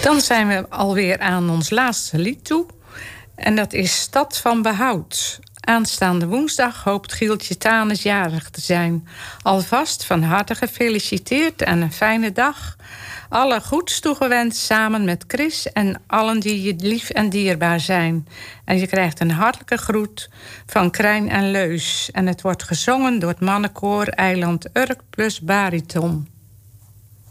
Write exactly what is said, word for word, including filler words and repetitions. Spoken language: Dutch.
Dan zijn we alweer aan ons laatste lied toe. En dat is Stad van Behoud. Aanstaande woensdag hoopt Gieltje Tanes jarig te zijn. Alvast van harte gefeliciteerd en een fijne dag. Alle goeds toegewenst samen met Chris en allen die je lief en dierbaar zijn. En je krijgt een hartelijke groet van Krijn en Leus. En het wordt gezongen door het mannenkoor Eiland Urk plus bariton.